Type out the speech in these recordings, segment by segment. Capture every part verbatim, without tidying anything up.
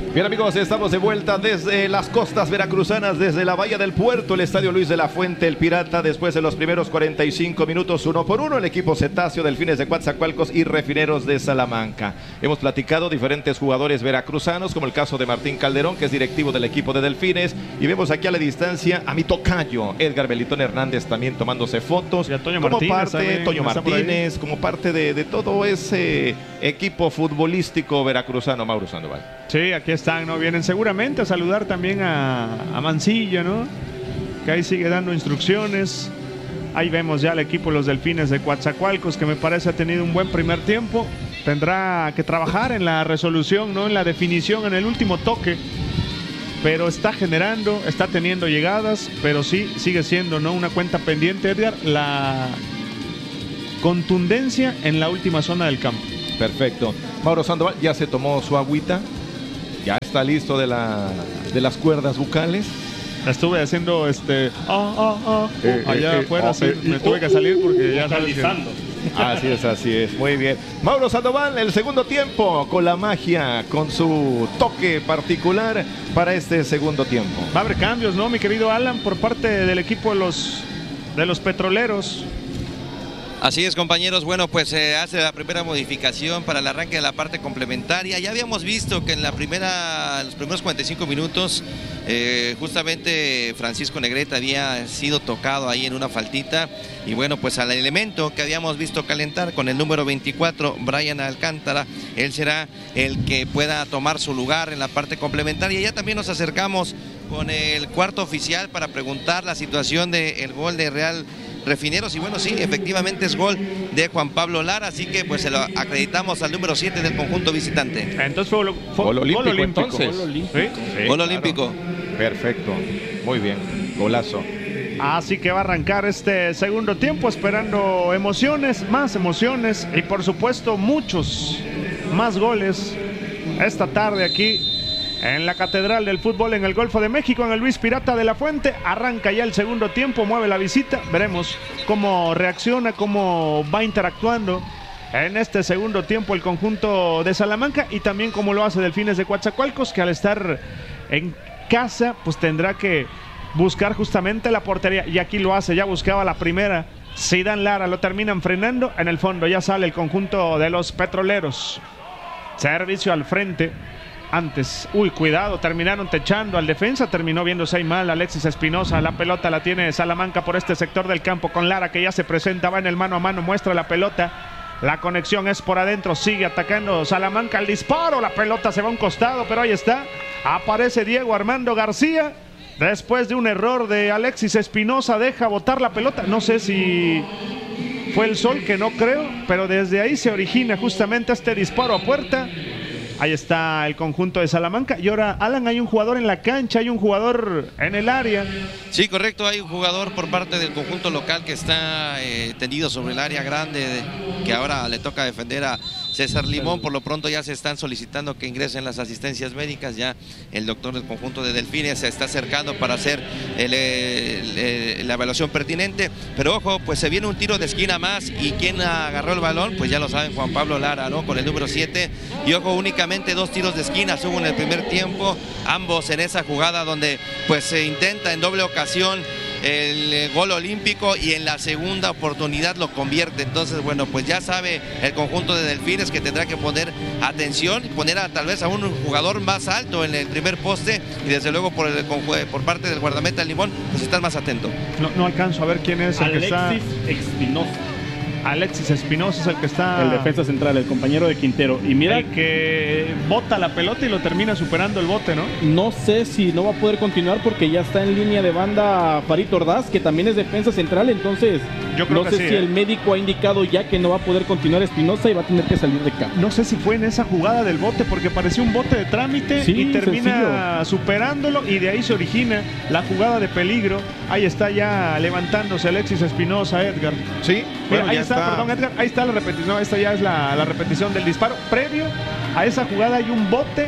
Bien, amigos, estamos de vuelta desde las costas veracruzanas, desde la Bahía del Puerto, el Estadio Luis de la Fuente, el Pirata. Después de los primeros cuarenta y cinco minutos, uno por uno, el equipo cetáceo, Delfines de Coatzacoalcos y Refineros de Salamanca. Hemos platicado diferentes jugadores veracruzanos, como el caso de Martín Calderón, que es directivo del equipo de Delfines, y vemos aquí a la distancia a mi tocayo, Edgar Belitón Hernández, también tomándose fotos, y a Toño como Martínez, parte, ¿sabe? Toño Martínez, como parte de, de todo ese equipo futbolístico veracruzano, Mauro Sandoval. Sí, aquí están, ¿no? Vienen seguramente a saludar también a, a Mancillo, ¿no? Que ahí sigue dando instrucciones. Ahí vemos ya al equipo de los Delfines de Coatzacoalcos, que me parece ha tenido un buen primer tiempo. Tendrá que trabajar en la resolución, ¿no? En la definición, en el último toque. Pero está generando, está teniendo llegadas, pero sí, sigue siendo, ¿no? Una cuenta pendiente, Edgar, la contundencia en la última zona del campo. Perfecto. Mauro Sandoval ya se tomó su agüita. Ya está listo de, la, de las cuerdas bucales. Estuve haciendo este ah, ah, ah, eh, allá eh, afuera, eh, sí, eh, me eh, tuve que salir porque ya sabes que... Así es, así es, muy bien. Mauro Sandoval, el segundo tiempo, con la magia, con su toque particular para este segundo tiempo. Va a haber cambios, ¿no, mi querido Alan, por parte del equipo de los, de los petroleros? Así es, compañeros. Bueno, pues se eh, hace la primera modificación para el arranque de la parte complementaria. Ya habíamos visto que en la primera, los primeros cuarenta y cinco minutos, eh, justamente Francisco Negrete había sido tocado ahí en una faltita. Y bueno, pues al elemento que habíamos visto calentar con el número veinticuatro, Brian Alcántara, él será el que pueda tomar su lugar en la parte complementaria. Ya también nos acercamos con el cuarto oficial para preguntar la situación del gol de Real Refineros, y bueno, sí, efectivamente es gol de Juan Pablo Lara, así que pues se lo acreditamos al número siete del conjunto visitante. Entonces fue, fue gol olímpico, gol olímpico. Entonces. Gol olímpico. ¿Sí? Sí, gol claro. olímpico. Perfecto, muy bien, golazo. Así que va a arrancar este segundo tiempo esperando emociones, más emociones y por supuesto muchos más goles esta tarde aquí en la Catedral del Fútbol en el Golfo de México, en el Luis Pirata de la Fuente. Arranca ya el segundo tiempo, mueve la visita. Veremos cómo reacciona, cómo va interactuando en este segundo tiempo el conjunto de Salamanca, y también cómo lo hace Delfines de Coatzacoalcos, que al estar en casa pues tendrá que buscar justamente la portería, y aquí lo hace, ya buscaba la primera Zidane Lara, lo terminan frenando. En el fondo ya sale el conjunto de los petroleros. Servicio al frente. Antes, uy, cuidado, terminaron techando al defensa, terminó viéndose ahí mal Alexis Espinosa. La pelota la tiene Salamanca por este sector del campo con Lara, que ya se presenta, va en el mano a mano, muestra la pelota. La conexión es por adentro, sigue atacando Salamanca, el disparo, la pelota se va a un costado, pero ahí está. Aparece Diego Armando García, después de un error de Alexis Espinosa, deja botar la pelota. No sé si fue el sol, que no creo, pero desde ahí se origina justamente este disparo a puerta. Ahí está el conjunto de Salamanca. Y ahora, Alan, hay un jugador en la cancha, hay un jugador en el área. Sí, correcto, hay un jugador por parte del conjunto local que está eh, tendido sobre el área grande, de, que ahora le toca defender a César Limón. Por lo pronto ya se están solicitando que ingresen las asistencias médicas. Ya el doctor del conjunto de Delfines se está acercando para hacer el, el, el, la evaluación pertinente. Pero ojo, pues se viene un tiro de esquina más, y quien agarró el balón, pues ya lo saben, Juan Pablo Lara, ¿no? Con el número siete. Y ojo, únicamente dos tiros de esquina hubo en el primer tiempo, ambos en esa jugada donde pues se intenta en doble ocasión el, el gol olímpico, y en la segunda oportunidad lo convierte. Entonces, bueno, pues ya sabe el conjunto de Delfines que tendrá que poner atención, poner a, tal vez a un jugador más alto en el primer poste, y desde luego por, el, por parte del guardameta Limón, pues estar más atento. No, no alcanzo a ver quién es el Alexis que está. Espinosa. Alexis Espinosa es el que está. El defensa central, el compañero de Quintero. Y mira, el que bota la pelota y lo termina superando el bote, ¿no? no sé si no va a poder continuar porque ya está en línea de banda Farid Ordaz, que también es defensa central. Entonces, Yo creo no que sé sí, si ¿eh? el médico ha indicado ya que no va a poder continuar Espinosa y va a tener que salir de campo. No sé si fue en esa jugada del bote, porque parecía un bote de trámite, Sí, y termina sencillo. superándolo, y de ahí se origina la jugada de peligro. Ahí está ya levantándose Alexis Espinosa, Edgar. Sí, Bueno, bueno, ahí ya está, está. perdón, Edgar, ahí está la repetición. Esta ya es la, la repetición del disparo. Previo a esa jugada hay un bote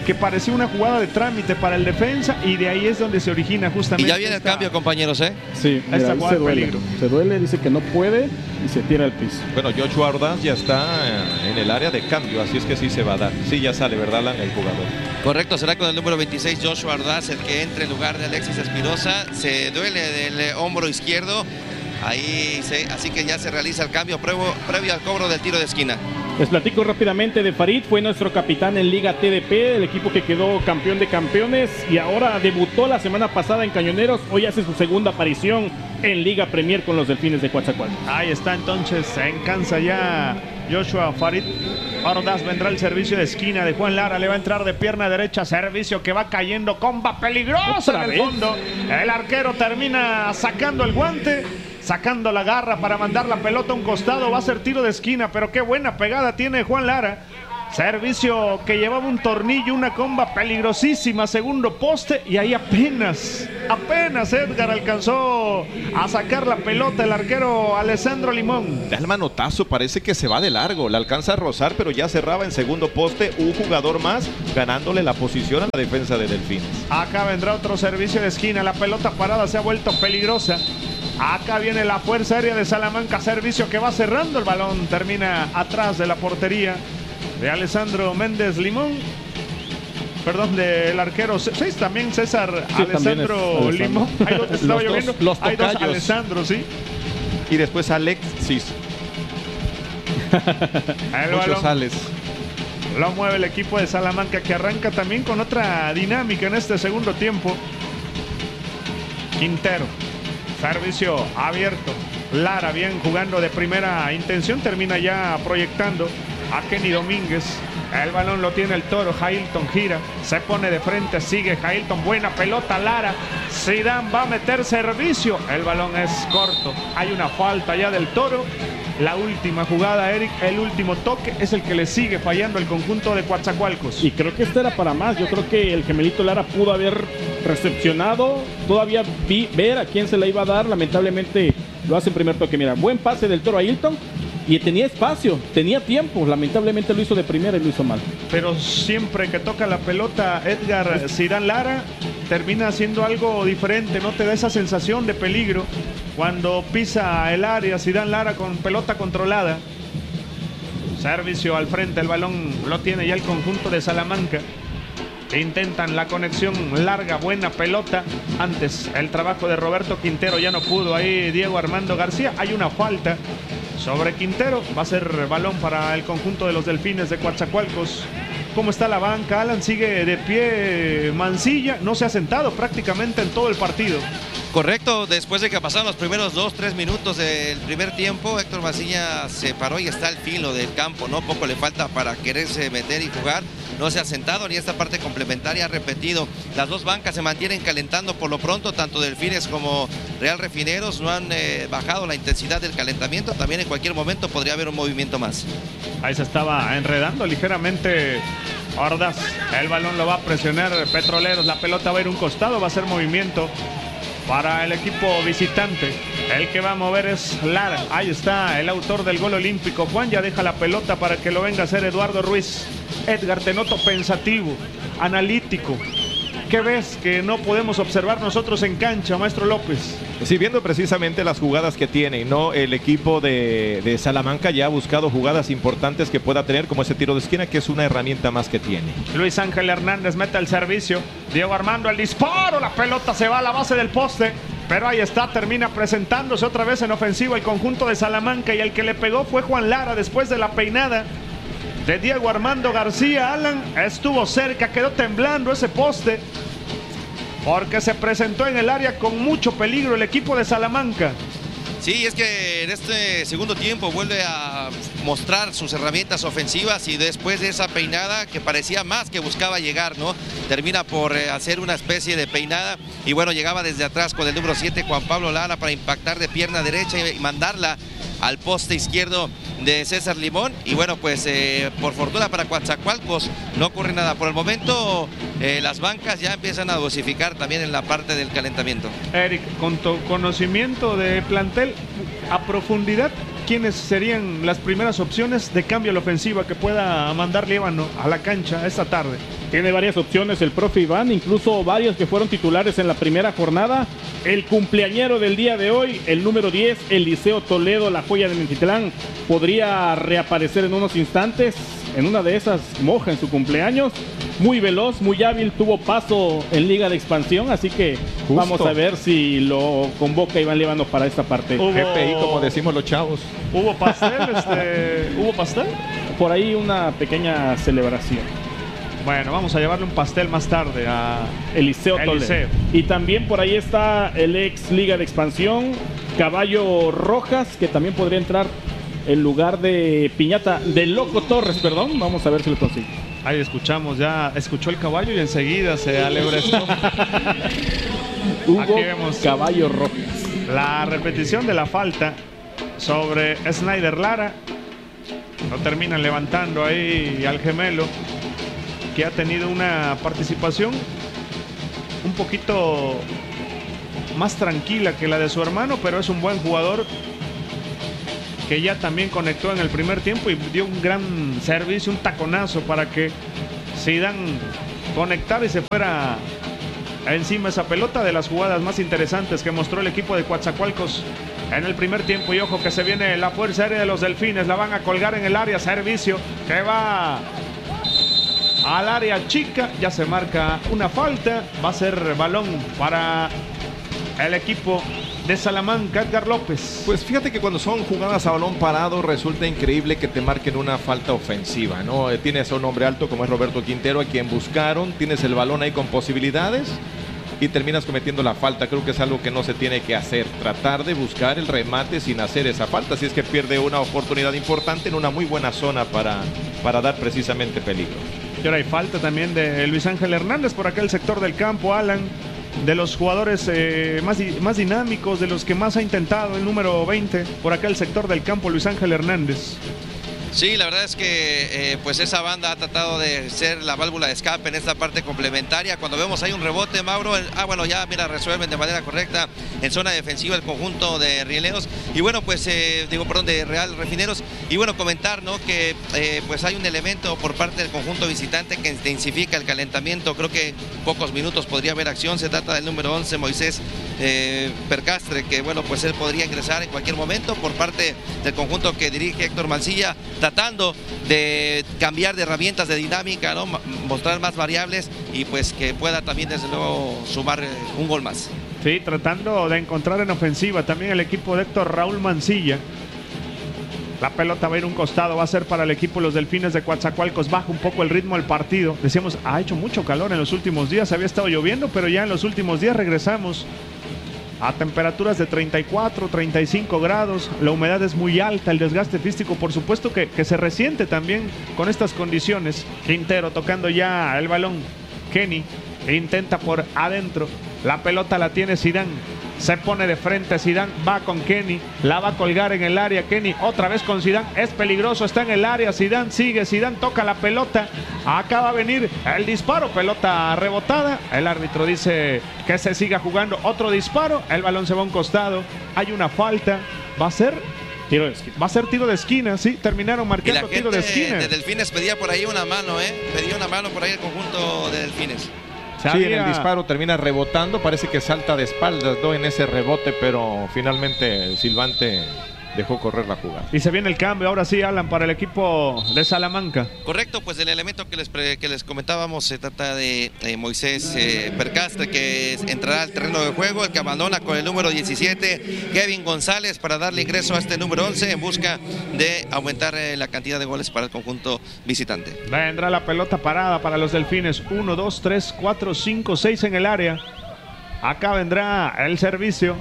que parecía una jugada de trámite para el defensa, y de ahí es donde se origina justamente. Y ya viene esta, el cambio, compañeros, ¿eh? Sí, mira, esta ahí jugada se de duele. peligro. Se duele, dice que no puede y se tira al piso. Bueno, Joshua Ordaz ya está en el área de cambio, así es que sí se va a dar. Sí, ya sale, ¿verdad, Alan, el jugador? Correcto, será con el número veintiséis Joshua Ordaz el que entre en lugar de Alexis Espinosa. Se duele del eh, hombro izquierdo. Ahí se, así que ya se realiza el cambio previo, previo al cobro del tiro de esquina. Les platico rápidamente de Farid, fue nuestro capitán en Liga T D P, el equipo que quedó campeón de campeones, y ahora debutó la semana pasada en Cañoneros. Hoy hace su segunda aparición en Liga Premier con los Delfines de Coatzacoalcos. Ahí está entonces, en cansa ya Joshua Farid Ordaz. Vendrá el servicio de esquina de Juan Lara, le va a entrar de pierna derecha, servicio que va cayendo, comba peligrosa en el fondo. El arquero termina sacando el guante, sacando la garra para mandar la pelota a un costado. Va a ser tiro de esquina, pero qué buena pegada tiene Juan Lara. Servicio que llevaba un tornillo, una comba peligrosísima, segundo poste, y ahí apenas, apenas Edgar alcanzó a sacar la pelota el arquero Alessandro Limón. Da el manotazo, parece que se va de largo, la alcanza a rozar, pero ya cerraba en segundo poste, un jugador más ganándole la posición a la defensa de Delfines. Acá vendrá otro servicio de esquina, la pelota parada se ha vuelto peligrosa. Acá viene la fuerza aérea de Salamanca, servicio que va cerrando el balón, termina atrás de la portería de Alessandro Méndez Limón, perdón, del arquero, sí, también César sí, Alessandro también es Limón. Hay dos, estaba los, lloviendo. dos, los Hay dos tocayos. Alessandro, sí. Y después Alexis. El Muchos balón Ales. lo mueve el equipo de Salamanca, que arranca también con otra dinámica en este segundo tiempo. Quintero, servicio abierto. Lara bien jugando de primera intención, termina ya proyectando a Kenny Domínguez. El balón lo tiene el Toro, Jailton gira, se pone de frente, sigue Jailton, buena pelota Lara. Zidane va a meter servicio, el balón es corto, hay una falta ya del Toro. La última jugada, Eric, el último toque es el que le sigue fallando el conjunto de Coatzacoalcos. Y creo que este era para más. Yo creo que el gemelito Lara pudo haber recepcionado, todavía vi, ver a quién se la iba a dar. Lamentablemente lo hace en primer toque. Mira, buen pase del Toro a Hilton, y tenía espacio, tenía tiempo. Lamentablemente lo hizo de primera y lo hizo mal. Pero siempre que toca la pelota Edgar Zidane Lara termina haciendo algo diferente, no te da esa sensación de peligro cuando pisa el área. Zidane Lara con pelota controlada, servicio al frente, el balón lo tiene ya el conjunto de Salamanca. Intentan la conexión larga, buena pelota. Antes el trabajo de Roberto Quintero ya no pudo, ahí Diego Armando García. Hay una falta sobre Quintero, va a ser balón para el conjunto de los Delfines de Coatzacoalcos. ¿Cómo está la banca? Alan, sigue de pie Mancilla, no se ha sentado prácticamente en todo el partido. Correcto, después de que pasaron los primeros dos, tres minutos del primer tiempo, Héctor Mancilla se paró y está al filo del campo, ¿no? Poco le falta para quererse meter y jugar. No se ha sentado ni esta parte complementaria ha repetido. Las dos bancas se mantienen calentando por lo pronto, tanto Delfines como Real Refineros no han eh, bajado la intensidad del calentamiento. También en cualquier momento podría haber un movimiento más. Ahí se estaba enredando ligeramente Ordaz. El balón lo va a presionar Petroleros, la pelota va a ir a un costado, va a ser movimiento para el equipo visitante. El que va a mover es Lara. Ahí está el autor del gol olímpico. Juan ya deja la pelota para que lo venga a hacer Eduardo Ruiz. Edgar, te noto pensativo, analítico. ¿Qué ves que no podemos observar nosotros en cancha, maestro López? Sí, viendo precisamente las jugadas que tiene, ¿no? El equipo de, de Salamanca ya ha buscado jugadas importantes que pueda tener, como ese tiro de esquina, que es una herramienta más que tiene. Luis Ángel Hernández mete el servicio. Diego Armando el disparo. La pelota se va a la base del poste, pero ahí está, termina presentándose otra vez en ofensiva el conjunto de Salamanca, y el que le pegó fue Juan Lara después de la peinada de Diego Armando García. Alan, estuvo cerca, quedó temblando ese poste porque se presentó en el área con mucho peligro el equipo de Salamanca. Sí, es que en este segundo tiempo vuelve a mostrar sus herramientas ofensivas, y después de esa peinada que parecía más que buscaba llegar, ¿no? Termina por eh, hacer una especie de peinada, y bueno, llegaba desde atrás con el número siete, Juan Pablo Lara, para impactar de pierna derecha y mandarla al poste izquierdo de César Limón. Y bueno, pues eh, por fortuna para Coatzacoalcos no ocurre nada. Por el momento eh, las bancas ya empiezan a dosificar también en la parte del calentamiento. Eric, con tu conocimiento de plantel a profundidad, ¿quiénes serían las primeras opciones de cambio a la ofensiva que pueda mandar Líbano a la cancha esta tarde? Tiene varias opciones el profe Iván, incluso varios que fueron titulares en la primera jornada. El cumpleañero del día de hoy, el número diez, Eliseo Toledo, la joya de Mintitlán, podría reaparecer en unos instantes. En una de esas moja en su cumpleaños. Muy veloz, muy hábil, tuvo paso en Liga de Expansión, así que Justo. vamos a ver si lo convoca Iván Líbano para esta parte. Hubo... G P I, como decimos los chavos. ¿Hubo pastel? este... ¿Hubo pastel? Por ahí una pequeña celebración. Bueno, vamos a llevarle un pastel más tarde a Eliseo Toledo. Eliseo. Y también por ahí está el ex Liga de Expansión, Caballo Rojas, que también podría entrar en lugar de Piñata, de Loco Torres, perdón. Vamos a ver si lo consigue. Ahí escuchamos, ya escuchó el caballo y enseguida se alebrestó. Hugo Aquí vemos Caballo Rojas. La repetición de la falta sobre Snyder Lara. Lo terminan levantando ahí al gemelo, que ha tenido una participación un poquito más tranquila que la de su hermano, pero es un buen jugador que ya también conectó en el primer tiempo y dio un gran servicio, un taconazo para que Zidane conectara y se fuera encima esa pelota. De las jugadas más interesantes que mostró el equipo de Coatzacoalcos en el primer tiempo. Y ojo que se viene la fuerza aérea de los Delfines, la van a colgar en el área, servicio que va al área chica, ya se marca una falta, va a ser balón para el equipo de Salamanca. Edgar López. Pues fíjate que cuando son jugadas a balón parado resulta increíble que te marquen una falta ofensiva, ¿no? Tienes a un hombre alto como es Roberto Quintero, a quien buscaron, tienes el balón ahí con posibilidades y terminas cometiendo la falta. Creo que es algo que no se tiene que hacer, tratar de buscar el remate sin hacer esa falta, si es que pierde una oportunidad importante en una muy buena zona para, para dar precisamente peligro. Y ahora hay falta también de Luis Ángel Hernández por aquel sector del campo, Alan. De los jugadores eh, más, más dinámicos, de los que más ha intentado, el número veinte, por aquel sector del campo, Luis Ángel Hernández. Sí, la verdad es que eh, pues esa banda ha tratado de ser la válvula de escape en esta parte complementaria. Cuando vemos ahí un rebote, Mauro, el, ah bueno, ya mira, resuelven de manera correcta en zona defensiva el conjunto de Rieleros. Y bueno, pues eh, digo, perdón, de Real Refineros. Y bueno, comentar, ¿no? Que eh, pues hay un elemento por parte del conjunto visitante que intensifica el calentamiento. Creo que en pocos minutos podría haber acción. Se trata del número once, Moisés eh, Percastre, que bueno, pues él podría ingresar en cualquier momento por parte del conjunto que dirige Héctor Mancilla, tratando de cambiar de herramientas de dinámica, ¿no? Mostrar más variables y pues que pueda también desde luego sumar un gol más. Sí, tratando de encontrar en ofensiva también el equipo de Héctor Raúl Mancilla. La pelota va a ir a un costado, va a ser para el equipo de los Delfines de Coatzacoalcos. Baja un poco el ritmo del partido. Decíamos, ha hecho mucho calor en los últimos días, había estado lloviendo, pero ya en los últimos días regresamos a temperaturas de treinta y cuatro, treinta y cinco grados. La humedad es muy alta, el desgaste físico por supuesto que, que se resiente también con estas condiciones. Quintero tocando ya el balón. Kenny intenta por adentro, la pelota la tiene Zidane, se pone de frente Zidane, va con Kenny, la va a colgar en el área. Kenny otra vez con Zidane, es peligroso, está en el área. Zidane sigue, Zidane toca la pelota, acá va a venir el disparo, pelota rebotada. El árbitro dice que se siga jugando, otro disparo, el balón se va a un costado, hay una falta, va a ser tiro de esquina. Va a ser tiro de esquina, sí, terminaron marcando tiro de esquina. De Delfines pedía por ahí una mano, eh, pedía una mano por ahí el conjunto de Delfines. Sí, en el disparo termina rebotando, parece que salta de espaldas, ¿no? En ese rebote, pero finalmente el silbante dejó correr la jugada. Y se viene el cambio, ahora sí, Alan, para el equipo de Salamanca. Correcto, pues el elemento que les, pre, que les comentábamos se trata de eh, Moisés eh, Percastre, que entrará al terreno de juego, el que abandona con el número diecisiete, Kevin González, para darle ingreso a este número once en busca de aumentar eh, la cantidad de goles para el conjunto visitante. Vendrá la pelota parada para los Delfines, uno, dos, tres, cuatro, cinco, seis en el área. Acá vendrá el servicio.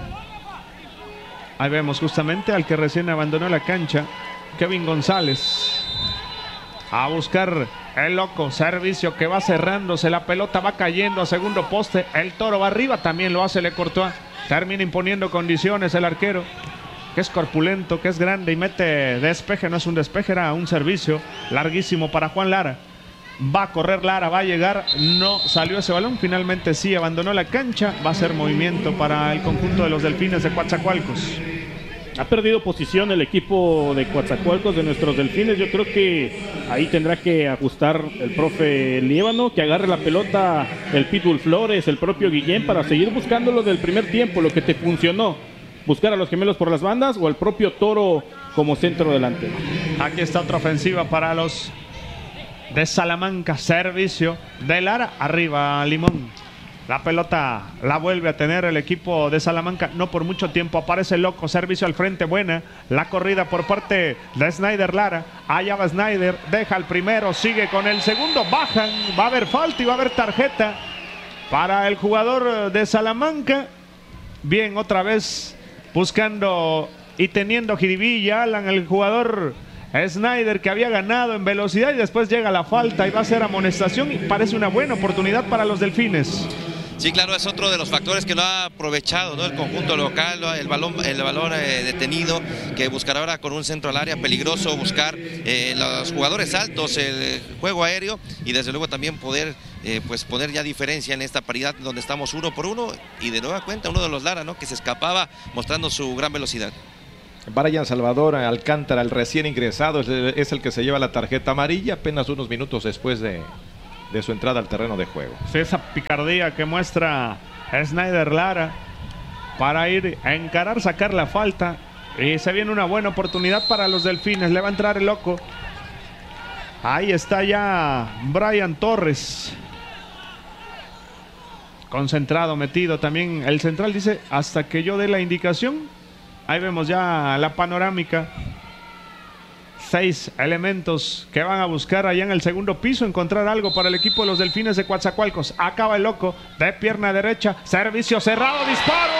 Ahí vemos justamente al que recién abandonó la cancha, Kevin González. A buscar el loco, servicio que va cerrándose, la pelota va cayendo a segundo poste, el Toro va arriba, también lo hace Le Courtois. Termina imponiendo condiciones el arquero, que es corpulento, que es grande y mete despeje, no es un despeje, era un servicio larguísimo para Juan Lara. Va a correr Lara, va a llegar, no salió ese balón, finalmente sí abandonó la cancha. Va a ser movimiento para el conjunto de los Delfines de Coatzacoalcos. Ha perdido posición el equipo de Coatzacoalcos, de nuestros Delfines. Yo creo que ahí tendrá que ajustar el profe Líbano, que agarre la pelota el Pitbull Flores, el propio Guillén, para seguir buscando lo del primer tiempo, lo que te funcionó. Buscar a los gemelos por las bandas o al propio Toro como centro delantero. Aquí está otra ofensiva para los de Salamanca. Servicio de Lara, arriba Limón. La pelota la vuelve a tener el equipo de Salamanca, no por mucho tiempo. Aparece Loco, servicio al frente, buena. La corrida por parte de Snyder Lara. Allá va Snyder, deja el primero, sigue con el segundo. Bajan, va a haber falta y va a haber tarjeta para el jugador de Salamanca. Bien, otra vez buscando y teniendo jiribilla Alan, el jugador Snyder, que había ganado en velocidad, y después llega la falta y va a ser amonestación, y parece una buena oportunidad para los Delfines. Sí, claro, es otro de los factores que lo ha aprovechado, ¿no? El conjunto local, el balón, el balón eh, detenido, que buscará ahora con un centro al área peligroso, buscar eh, los jugadores altos, el juego aéreo, y desde luego también poder eh, pues poner ya diferencia en esta paridad donde estamos uno por uno, y de nueva cuenta uno de los Lara, ¿no? Que se escapaba mostrando su gran velocidad. Brian Salvador Alcántara, el recién ingresado, es el, es el que se lleva la tarjeta amarilla apenas unos minutos después de, de su entrada al terreno de juego. Sí, esa picardía que muestra Snyder Lara para ir a encarar, sacar la falta, y se viene una buena oportunidad para los Delfines. Le va a entrar el Loco. Ahí está ya Brian Torres, concentrado, metido también. El central dice hasta que yo dé la indicación. Ahí vemos ya la panorámica. Seis elementos que van a buscar allá en el segundo piso, encontrar algo para el equipo de los Delfines de Coatzacoalcos. Acaba el Loco de pierna derecha, servicio cerrado, disparo.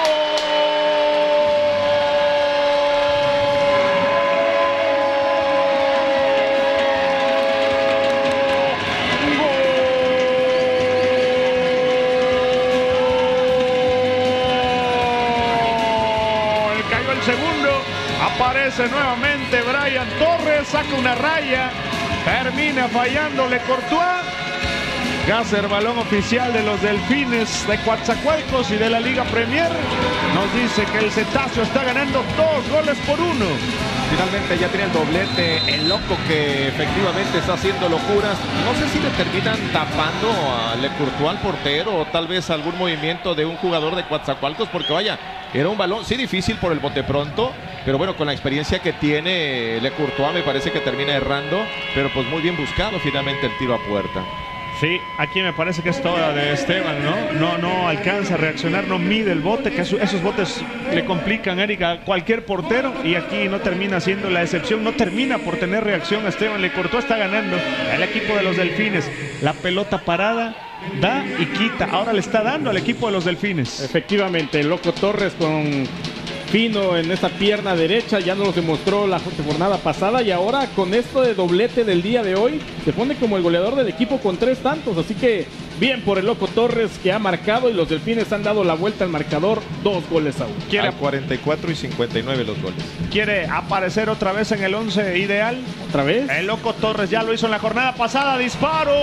Aparece nuevamente Brian Torres, saca una raya, termina fallándole Courtois. Gasser, balón oficial de los Delfines de Coatzacoalcos y de la Liga Premier, nos dice que el Cetáceo está ganando dos goles por uno. Finalmente ya tiene el doblete el Loco, que efectivamente está haciendo locuras. No sé si le terminan tapando a Le Courtois al portero, o tal vez algún movimiento de un jugador de Coatzacoalcos, porque vaya, era un balón, sí, difícil por el bote pronto, pero bueno, con la experiencia que tiene Le Courtois me parece que termina errando, pero pues muy bien buscado finalmente el tiro a puerta. Sí, aquí me parece que es toda de Esteban, ¿no? No, no alcanza a reaccionar, no mide el bote, que esos botes le complican, Eric, a cualquier portero, y aquí no termina siendo la excepción, no termina por tener reacción Esteban Le Courtois. Está ganando el equipo de los Delfines. La pelota parada, da y quita, ahora le está dando al equipo de los Delfines. Efectivamente, el Loco Torres con fino en esa pierna derecha, ya nos lo demostró la jornada pasada, y ahora con esto de doblete del día de hoy se pone como el goleador del equipo con tres tantos, así que bien por el Loco Torres, que ha marcado, y los Delfines han dado la vuelta al marcador, dos goles a uno. Quiere a cuarenta y cuatro y cincuenta y nueve los goles. Quiere aparecer otra vez en el once ideal. ¿Otra vez? El Loco Torres ya lo hizo en la jornada pasada, disparo.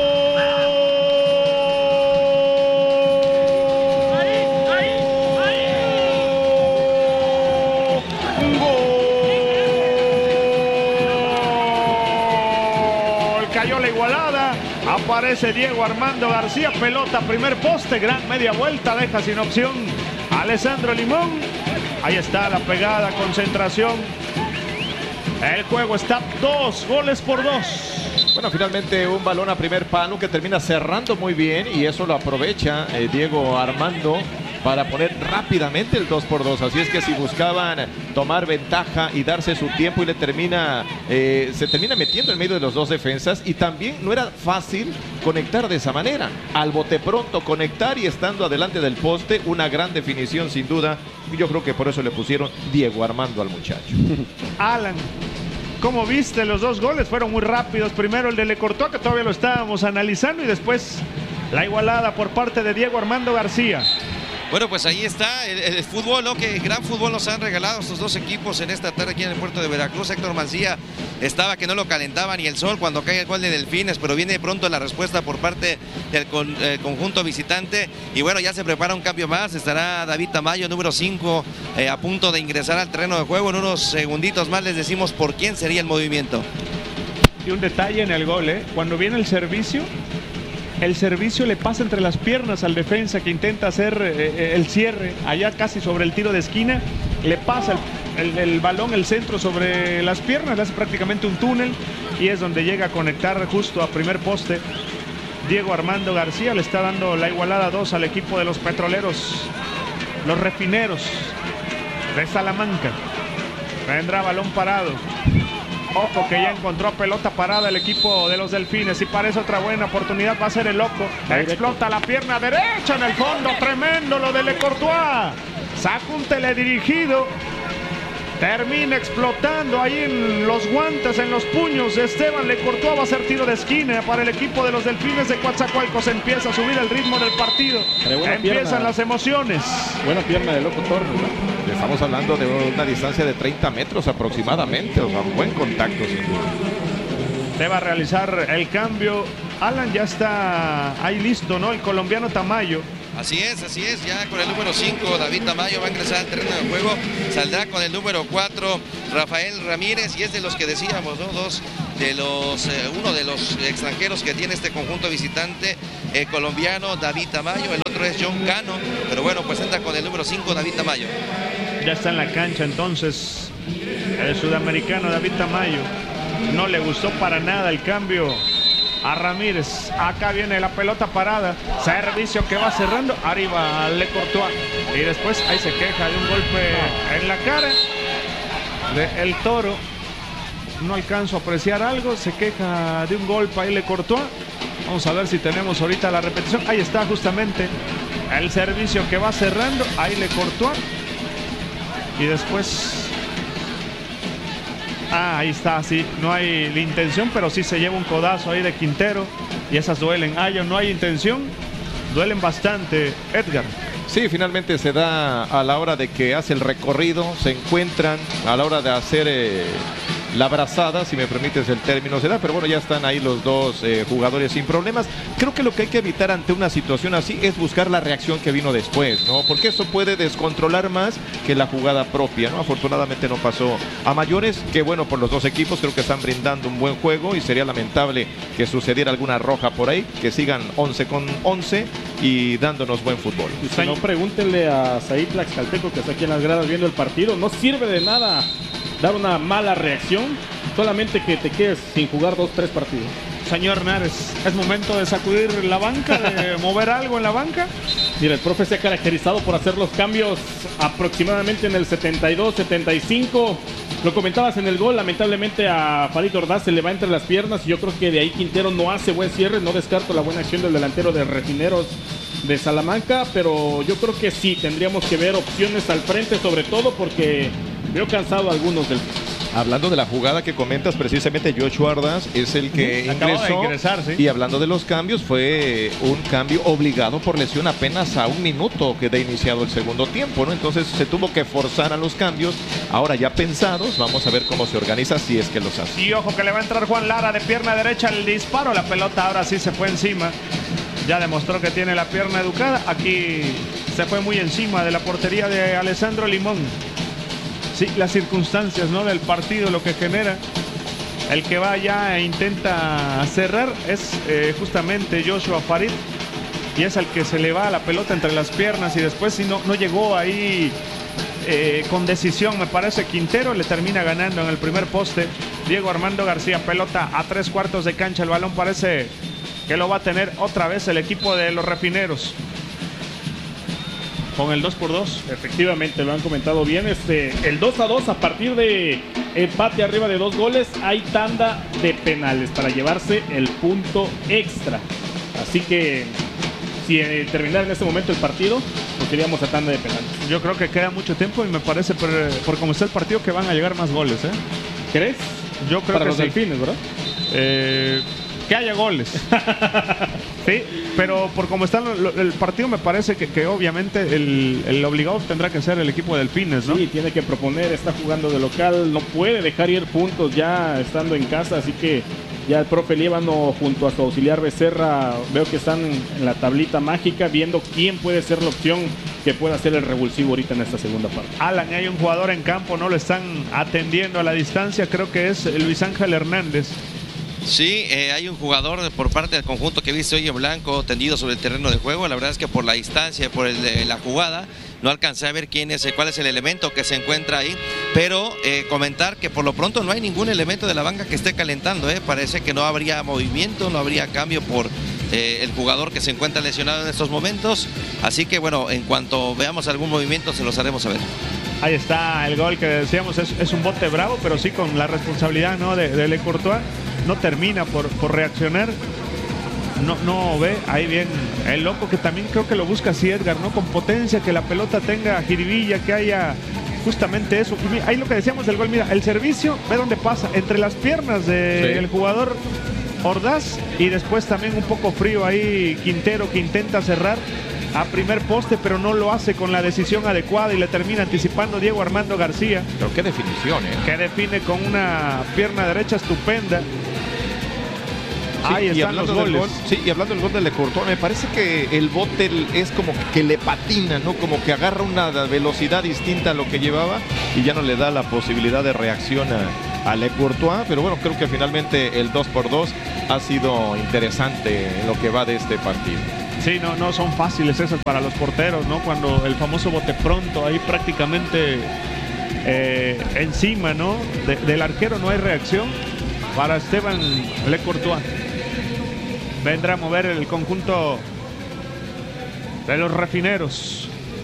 Aparece Diego Armando García, pelota primer poste, gran media vuelta, deja sin opción a Alessandro Limón. Ahí está la pegada, concentración. El juego está dos goles por dos. Bueno, finalmente un balón a primer palo que termina cerrando muy bien, y eso lo aprovecha eh, Diego Armando para poner rápidamente el dos por dos. Así es que si buscaban tomar ventaja y darse su tiempo, y le termina eh, se termina metiendo en medio de los dos defensas, y también no era fácil conectar de esa manera. Al bote pronto conectar y estando adelante del poste, una gran definición sin duda. Yo creo que por eso le pusieron Diego Armando al muchacho. Alan, ¿cómo viste los dos goles? Fueron muy rápidos. Primero el de Le Courtois, que todavía lo estábamos analizando, y después la igualada por parte de Diego Armando García. Bueno, pues ahí está el, el fútbol, ¿no? Que gran fútbol nos han regalado estos dos equipos en esta tarde aquí en el puerto de Veracruz. Héctor Mancilla estaba que no lo calentaba ni el sol cuando cae el gol de Delfines, pero viene pronto la respuesta por parte del con, eh, conjunto visitante. Y bueno, ya se prepara un cambio más. Estará David Tamayo, número cinco, eh, a punto de ingresar al terreno de juego. En unos segunditos más les decimos por quién sería el movimiento. Y un detalle en el gol, ¿eh? Cuando viene el servicio, el servicio le pasa entre las piernas al defensa que intenta hacer eh, el cierre, allá casi sobre el tiro de esquina, le pasa el, el, el balón, el centro sobre las piernas, le hace prácticamente un túnel y es donde llega a conectar justo a primer poste. Diego Armando García le está dando la igualada dos al equipo de los petroleros, los refineros de Salamanca. Vendrá balón parado. Ojo que ya encontró pelota parada el equipo de los Delfines y parece otra buena oportunidad. Va a ser el loco. Explota la pierna derecha en el fondo. Tremendo lo de Le Courtois. Saca un teledirigido. Termina explotando ahí en los guantes, en los puños. Esteban Le Courtois va a hacer tiro de esquina para el equipo de los Delfines de Coatzacoalcos. Empieza a subir el ritmo del partido. Empiezan pierna, las emociones. Buena pierna de Loco Torres, ¿no? Estamos hablando de una distancia de treinta metros aproximadamente, o sea, buen contacto sin duda. Te va a realizar el cambio. Alan ya está ahí listo, ¿no? El colombiano Tamayo. Así es, así es, ya con el número cinco David Tamayo va a ingresar al terreno de juego, saldrá con el número cuatro Rafael Ramírez y es de los que decíamos, ¿no? Dos de los, eh, uno de los extranjeros que tiene este conjunto visitante eh, colombiano, David Tamayo, el otro es John Cano, pero bueno, pues entra con el número cinco David Tamayo. Ya está en la cancha entonces el sudamericano David Tamayo, no le gustó para nada el cambio a Ramírez. Acá viene la pelota parada, servicio que va cerrando, arriba Le Courtois y después ahí se queja de un golpe en la cara de El Toro. No alcanzo a apreciar algo, se queja de un golpe ahí Le Courtois. Vamos a ver si tenemos ahorita la repetición. Ahí está justamente el servicio que va cerrando, ahí Le Courtois y después Ah, ahí está, sí, no hay la intención, pero sí se lleva un codazo ahí de Quintero y esas duelen. Ah, no hay intención, duelen bastante, Edgar. Sí, finalmente se da a la hora de que hace el recorrido, se encuentran a la hora de hacer eh, la brazada, si me permites el término, se da, pero bueno, ya están ahí los dos eh, jugadores sin problemas. Creo que lo que hay que evitar ante una situación así es buscar la reacción que vino después, ¿no? Porque eso puede descontrolar más que la jugada propia, ¿no? Afortunadamente no pasó a mayores, que bueno por los dos equipos, creo que están brindando un buen juego y sería lamentable que sucediera alguna roja por ahí, que sigan once con once y dándonos buen fútbol. Y si no, pregúntenle a Said Tlaxcalteco que está aquí en las gradas viendo el partido, no sirve de nada dar una mala reacción, solamente que te quedes sin jugar dos, tres partidos. Señor Hernández, ¿es momento de sacudir la banca, de mover algo en la banca? Mira, el profe se ha caracterizado por hacer los cambios aproximadamente en el setenta y dos, setenta y cinco. Lo comentabas en el gol, lamentablemente a Farid Ordaz se le va entre las piernas y yo creo que de ahí Quintero no hace buen cierre. No descarto la buena acción del delantero de Refineros de Salamanca, pero yo creo que sí, tendríamos que ver opciones al frente, sobre todo porque veo cansado a algunos del... Hablando de la jugada que comentas, precisamente Joshua Ordaz es el que sí, ingresó de ingresar, ¿sí? Y hablando de los cambios, fue un cambio obligado por lesión apenas a un minuto que de iniciado el segundo tiempo, ¿no? Entonces se tuvo que forzar a los cambios, ahora ya pensados, vamos a ver cómo se organiza si es que los hace. Y ojo que le va a entrar Juan Lara de pierna derecha el disparo, la pelota ahora sí se fue encima, ya demostró que tiene la pierna educada, aquí se fue muy encima de la portería de Alessandro Limón. Sí, las circunstancias, ¿no?, del partido, lo que genera. El que va ya e intenta cerrar es eh, justamente Joshua Farid. Y es el que se le va la pelota entre las piernas. Y después, si no, no llegó ahí eh, con decisión, me parece Quintero. Le termina ganando en el primer poste Diego Armando García. Pelota a tres cuartos de cancha. El balón parece que lo va a tener otra vez el equipo de los Refineros. Con el dos por dos. Efectivamente, lo han comentado bien. Este, el dos a dos a partir de empate arriba de dos goles, hay tanda de penales para llevarse el punto extra. Así que si eh, terminara en este momento el partido, pues iríamos a tanda de penales. Yo creo que queda mucho tiempo y me parece, por, por cómo está el partido, que van a llegar más goles, ¿eh? ¿Crees? Yo creo para que los sí. Delfines, ¿verdad? Eh, que haya goles. Sí, pero por como está lo, lo, el partido me parece que, que obviamente el, el obligado tendrá que ser el equipo de Delfines, ¿no? Sí, tiene que proponer, está jugando de local, no puede dejar ir puntos ya estando en casa, así que ya el profe Líbano junto a su auxiliar Becerra veo que están en la tablita mágica viendo quién puede ser la opción que pueda hacer el revulsivo ahorita en esta segunda parte. Alan, hay un jugador en campo, no lo están atendiendo a la distancia, creo que es Luis Ángel Hernández. Sí, eh, hay un jugador por parte del conjunto que viste hoy en blanco tendido sobre el terreno de juego. La verdad es que por la distancia, por el, eh, la jugada, no alcancé a ver quién es, cuál es el elemento que se encuentra ahí. Pero eh, comentar que por lo pronto no hay ningún elemento de la banca que esté calentando. Eh. Parece que no habría movimiento, no habría cambio por eh, el jugador que se encuentra lesionado en estos momentos. Así que bueno, en cuanto veamos algún movimiento se los haremos saber. Ahí está el gol que decíamos, es, es un bote bravo, pero sí con la responsabilidad, ¿no? de, de Le Courtois. No termina por, por reaccionar. No, no ve, ahí bien el loco, que también creo que lo busca así Edgar, ¿no? Con potencia, que la pelota tenga jiribilla, que haya justamente eso. Y mira, ahí lo que decíamos del gol, mira, el servicio, ve dónde pasa, entre las piernas del sí. jugador Ordaz, y después también un poco frío ahí Quintero, que intenta cerrar a primer poste, pero no lo hace con la decisión adecuada y le termina anticipando Diego Armando García. Pero qué definición, ¿eh? Que define con una pierna derecha estupenda. Sí, Ahí están los goles. Gol, sí, y hablando del gol de Le Courtois, me parece que el bote es como que le patina, ¿no? Como que agarra una velocidad distinta a lo que llevaba y ya no le da la posibilidad de reacción a, a Le Courtois. Pero bueno, creo que finalmente el dos por dos ha sido interesante en lo que va de este partido. Sí, no, no son fáciles esas para los porteros, ¿no? Cuando el famoso bote pronto, ahí prácticamente eh, encima, ¿no? De, del arquero no hay reacción para Esteban Le Courtois. Vendrá a mover el conjunto de los refineros.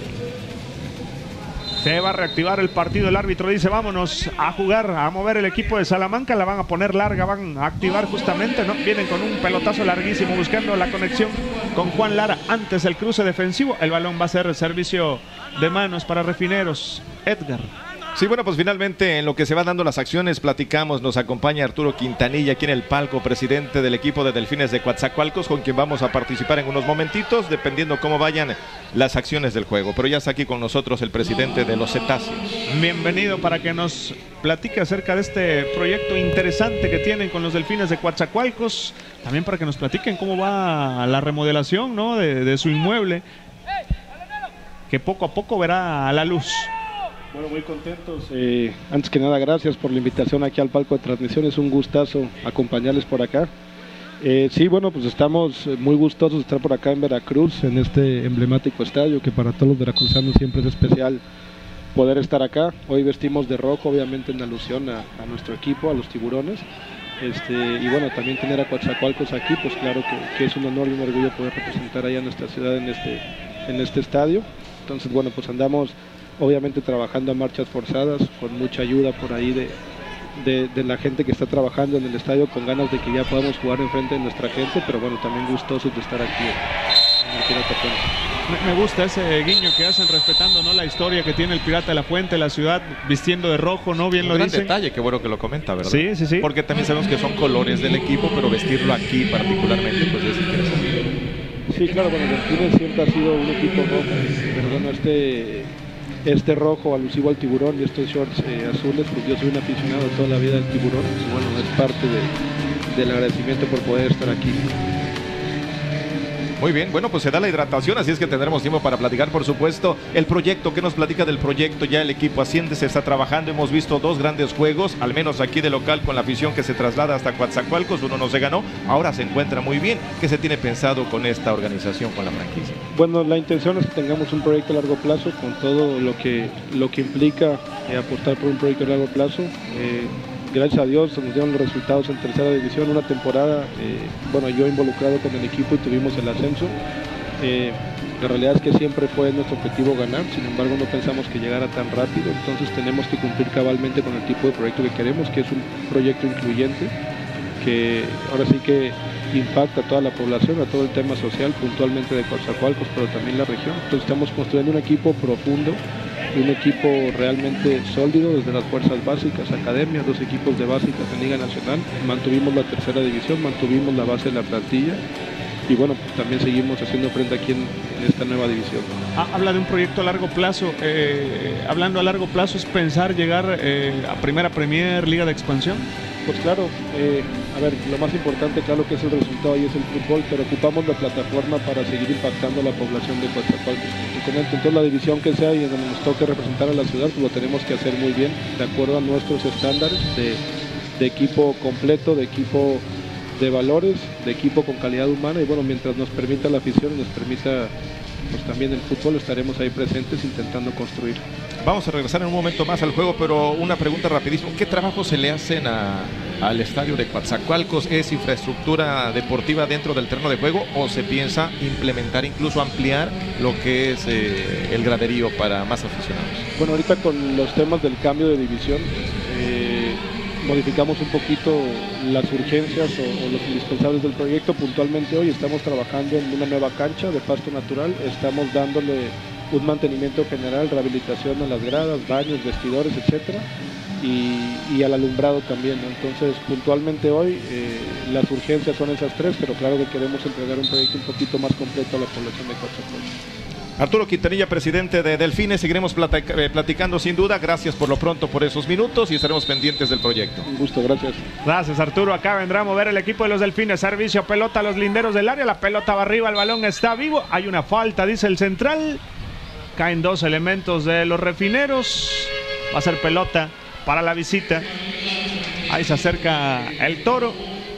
Se va a reactivar el partido. El árbitro dice vámonos a jugar, a mover el equipo de Salamanca. La van a poner larga, van a activar justamente, ¿no? Vienen con un pelotazo larguísimo buscando la conexión con Juan Lara antes del cruce defensivo. El balón va a ser el servicio de manos para Refineros. Edgar. Sí, bueno, pues finalmente en lo que se van dando las acciones platicamos, nos acompaña Arturo Quintanilla aquí en el palco, presidente del equipo de Delfines de Coatzacoalcos, con quien vamos a participar en unos momentitos, dependiendo cómo vayan las acciones del juego. Pero ya está aquí con nosotros el presidente de los Cetáceos. Bienvenido para que nos platique acerca de este proyecto interesante que tienen con los Delfines de Coatzacoalcos, también para que nos platiquen cómo va la remodelación, ¿no? de, de su inmueble, que poco a poco verá a la luz. Bueno, muy contentos. Eh, antes que nada, gracias por la invitación aquí al palco de transmisión. Es un gustazo acompañarles por acá. Eh, sí, bueno, pues estamos muy gustosos de estar por acá en Veracruz, en este emblemático estadio que para todos los veracruzanos siempre es especial poder estar acá. Hoy vestimos de rojo, obviamente en alusión a, a nuestro equipo, a los Tiburones. Este, y bueno, también tener a Coatzacoalcos aquí, pues claro que, que es un honor y un orgullo poder representar allá a nuestra ciudad en este, en este estadio. Entonces, bueno, pues andamos obviamente trabajando a marchas forzadas, con mucha ayuda por ahí de, de, de la gente que está trabajando en el estadio, con ganas de que ya podamos jugar enfrente de nuestra gente, pero bueno, también gustosos de estar aquí en el Pirata Fuente. Me, me gusta ese guiño que hacen, respetando, ¿no?, la historia que tiene el Pirata de la Fuente, la ciudad vistiendo de rojo, ¿no? Bien Un lo gran dicen. detalle, qué bueno que lo comenta, ¿verdad? Sí, sí, sí. Porque también sabemos que son colores del equipo, pero vestirlo aquí particularmente pues es interesante. Sí, claro, bueno, Delfines siempre ha sido un equipo rojo, pero bueno, este... Este rojo alusivo al tiburón y estos shorts eh, azules, pues yo soy un aficionado toda la vida del tiburón, y bueno, es parte de, del agradecimiento por poder estar aquí. Muy bien, bueno, pues se da la hidratación, así es que tendremos tiempo para platicar, por supuesto, el proyecto. ¿Qué nos platica del proyecto? Ya el equipo asciende, se está trabajando, hemos visto dos grandes juegos, al menos aquí de local, con la afición que se traslada hasta Coatzacoalcos, uno no se ganó, ahora se encuentra muy bien. ¿Qué se tiene pensado con esta organización, con la franquicia? Bueno, la intención es que tengamos un proyecto a largo plazo, con todo lo que, lo que implica eh, apostar por un proyecto a largo plazo. Eh, Gracias a Dios nos dieron los resultados en tercera división, una temporada, eh, bueno, yo involucrado con el equipo y tuvimos el ascenso. Eh, la realidad es que siempre fue nuestro objetivo ganar, sin embargo no pensamos que llegara tan rápido, entonces tenemos que cumplir cabalmente con el tipo de proyecto que queremos, que es un proyecto incluyente, que ahora sí que impacta a toda la población, a todo el tema social, puntualmente de Coatzacoalcos, pero también la región. Entonces estamos construyendo un equipo profundo, un equipo realmente sólido desde las fuerzas básicas, academias, dos equipos de básicas en Liga Nacional, mantuvimos la tercera división, mantuvimos la base de la plantilla y bueno, pues también seguimos haciendo frente aquí en, en esta nueva división. Ah, habla de un proyecto a largo plazo. Eh, hablando a largo plazo, ¿es pensar llegar eh, a Primera Premier, Liga de Expansión? Pues claro, eh, a ver, lo más importante, claro que es el resultado y es el fútbol, pero ocupamos la plataforma para seguir impactando a la población de Coatzacoalcos. Como comento, entonces la división que sea y en donde nos toque representar a la ciudad, pues lo tenemos que hacer muy bien, de acuerdo a nuestros estándares de, de equipo completo, de equipo de valores, de equipo con calidad humana, y bueno, mientras nos permita la afición y nos permita pues también el fútbol, estaremos ahí presentes intentando construir. Vamos a regresar en un momento más al juego, pero una pregunta rapidísimo. ¿Qué trabajo se le hacen a, al estadio de Coatzacoalcos? ¿Es infraestructura deportiva dentro del terreno de juego o se piensa implementar, incluso ampliar lo que es eh, el graderío para más aficionados? Bueno, ahorita con los temas del cambio de división, eh, modificamos un poquito las urgencias o, o los indispensables del proyecto. Puntualmente hoy estamos trabajando en una nueva cancha de pasto natural, estamos dándole un mantenimiento general, rehabilitación a las gradas, baños, vestidores, etcétera, y, y al alumbrado también, ¿no? Entonces, puntualmente hoy eh, las urgencias son esas tres, pero claro que queremos entregar un proyecto un poquito más completo a la población de Coatzacoalcos. Arturo Quintanilla, presidente de Delfines, seguiremos platica, eh, platicando sin duda. Gracias por lo pronto por esos minutos y estaremos pendientes del proyecto. Un gusto, gracias. Gracias, Arturo. Acá vendrá a mover el equipo de los Delfines. Servicio, pelota a los linderos del área. La pelota va arriba, el balón está vivo. Hay una falta, dice el central. Caen dos elementos de los refineros. Va a ser pelota para la visita. Ahí se acerca el Toro.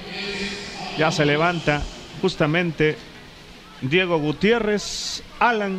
Ya se levanta justamente Diego Gutiérrez. Alan